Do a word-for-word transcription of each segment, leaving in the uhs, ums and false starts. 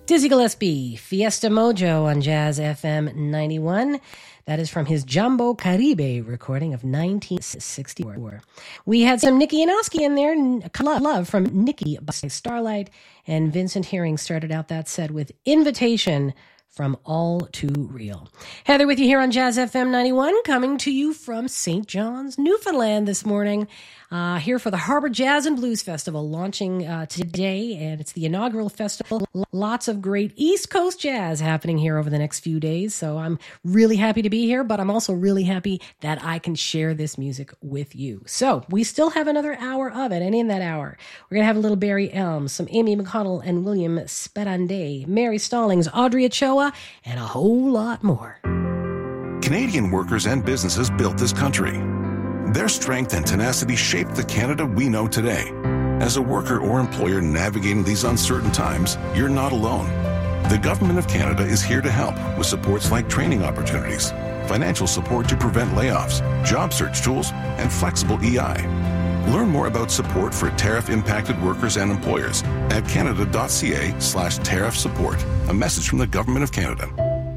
Dizzy Gillespie, Fiesta Mojo on Jazz F M ninety-one. That is from his Jambo Caribe recording of nineteen sixty-four. We had some Nikki Yanofsky in there, Love from Nikki by Starlight, and Vincent Herring started out that set with Invitation from All Too Real. Heather with you here on Jazz F M ninety-one, coming to you from Saint John's, Newfoundland this morning. Uh, here for the Harbor Jazz and Blues Festival, launching uh, today, and it's the inaugural festival. Lots of great East Coast jazz happening here over the next few days, so I'm really happy to be here, but I'm also really happy that I can share this music with you. So we still have another hour of it, and in that hour, we're going to have a little Barry Elms, some Amy McConnell and William Spedande, Mary Stallings, Audrey Ochoa, and a whole lot more. Canadian workers and businesses built this country. Their strength and tenacity shaped the Canada we know today. As a worker or employer navigating these uncertain times, you're not alone. The Government of Canada is here to help with supports like training opportunities, financial support to prevent layoffs, job search tools, and flexible E I. Learn more about support for tariff-impacted workers and employers at canada.ca slash tariff support. A message from the Government of Canada.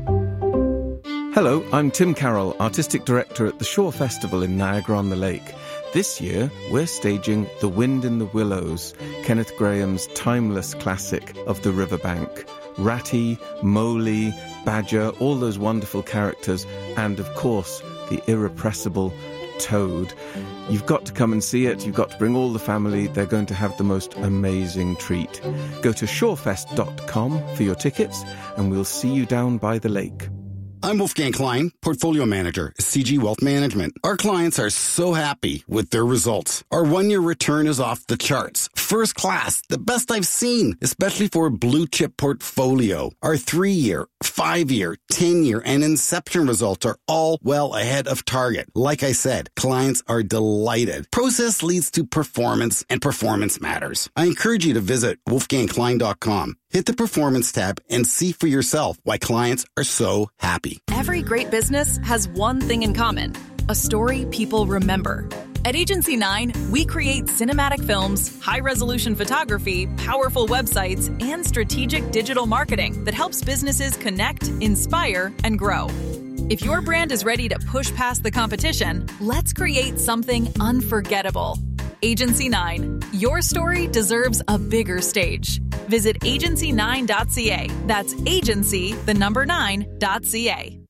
Hello, I'm Tim Carroll, Artistic Director at the Shore Festival in Niagara-on-the-Lake. This year, we're staging The Wind in the Willows, Kenneth Grahame's timeless classic of the riverbank. Ratty, Mowgli, Badger, all those wonderful characters, and of course, the irrepressible Toad. You've got to come and see it. You've got to bring all the family. They're going to have the most amazing treat. Go to shorefest dot com for your tickets, and we'll see you down by the lake. I'm Wolfgang Klein, Portfolio Manager, C G Wealth Management. Our clients are so happy with their results. Our one-year return is off the charts. First class, the best I've seen, especially for a blue-chip portfolio. Our three-year, five-year, ten-year, and Inception results are all well ahead of target. Like I said, clients are delighted. Process leads to performance, and performance matters. I encourage you to visit wolfgang klein dot com. Hit the Performance tab and see for yourself why clients are so happy. Every great business has one thing in common: a story people remember. At Agency nine, we create cinematic films, high-resolution photography, powerful websites, and strategic digital marketing that helps businesses connect, inspire, and grow. If your brand is ready to push past the competition, let's create something unforgettable. Agency nine. Your story deserves a bigger stage. Visit agency nine dot c a. That's agency, the number nine, dot c a.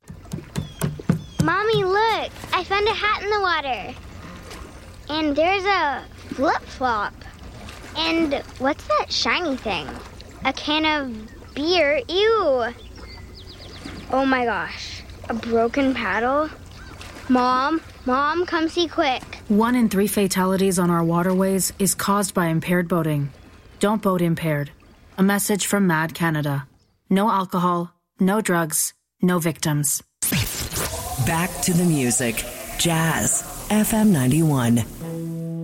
Mommy, look! I found a hat in the water. And there's a flip-flop. And what's that shiny thing? A can of beer. Ew! Oh my gosh. A broken paddle? Mom, Mom, come see quick. One in three fatalities on our waterways is caused by impaired boating. Don't boat impaired. A message from Mad Canada. No alcohol, no drugs, no victims. Back to the music. Jazz F M ninety-one.